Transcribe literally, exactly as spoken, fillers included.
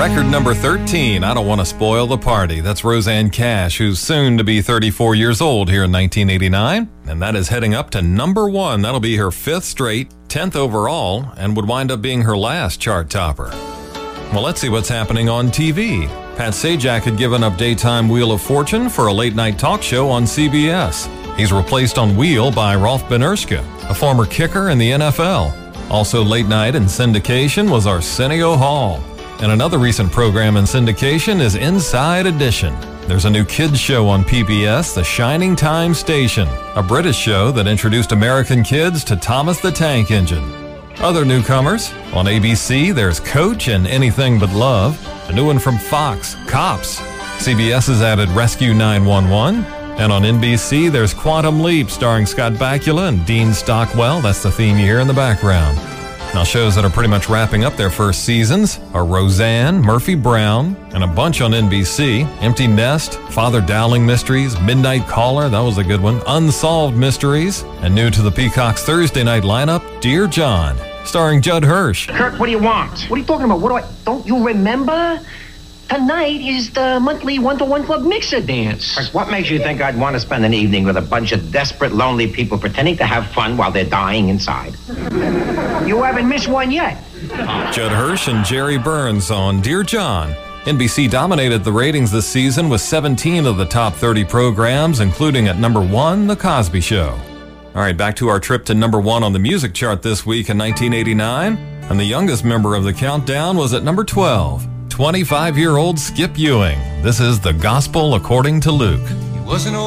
record number thirteen, I Don't Want to Spoil the Party. That's Rosanne Cash, who's soon to be thirty-four years old here in nineteen eighty-nine. And that is heading up to number one. That'll be her fifth straight, tenth overall, and would wind up being her last chart topper. Well, let's see what's happening on T V. Pat Sajak had given up daytime Wheel of Fortune for a late-night talk show on C B S. He's replaced on Wheel by Rolf Benirschke, a former kicker in the N F L. Also late night in syndication was Arsenio Hall. And another recent program in syndication is Inside Edition. There's a new kids show on P B S, The Shining Time Station, a British show that introduced American kids to Thomas the Tank Engine. Other newcomers, on A B C, there's Coach and Anything But Love. A new one from Fox, Cops. C B S has added Rescue nine one one. And on N B C, there's Quantum Leap, starring Scott Bakula and Dean Stockwell. That's the theme you hear in the background. Now, shows that are pretty much wrapping up their first seasons are Roseanne, Murphy Brown, and a bunch on N B C. Empty Nest, Father Dowling Mysteries, Midnight Caller, that was a good one, Unsolved Mysteries, and new to the Peacock's Thursday night lineup, Dear John, starring Judd Hirsch. Kirk, what do you want? What are you talking about? What do I... Don't you remember? Tonight is the monthly one-to-one club mixer dance. Kirk, what makes you think I'd want to spend an evening with a bunch of desperate, lonely people pretending to have fun while they're dying inside? You haven't missed one yet. Judd Hirsch and Jerry Burns on Dear John. N B C dominated the ratings this season with seventeen of the top thirty programs, including at number one, The Cosby Show. All right, back to our trip to number one on the music chart this week in nineteen eighty-nine. And the youngest member of the countdown was at number twelve. twenty-five-year-old Skip Ewing. This is The Gospel According to Luke. He wasn't